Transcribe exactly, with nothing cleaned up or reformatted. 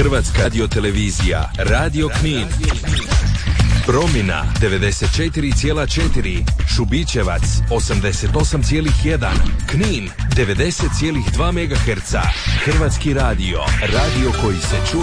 Hrvatska radiotelevizija, Radio Knin. Promina devedeset četiri zarez četiri, Šubićevac osamdeset osam zarez jedan, Knin devedeset zarez dva megaherca. Hrvatski radio, radio koji se čuje.